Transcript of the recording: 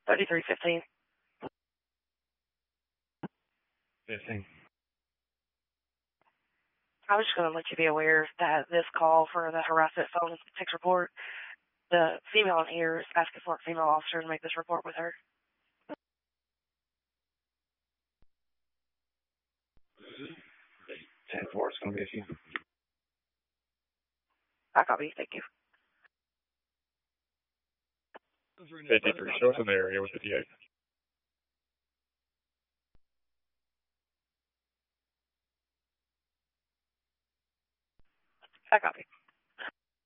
3315. 15. I was just going to let you be aware that this call for the harassment phone text report, the female in here is asking for a female officer to make this report with her. 10-4, it's going to be a few. I copy. Thank you. 53, show us in the area with 58. I copy.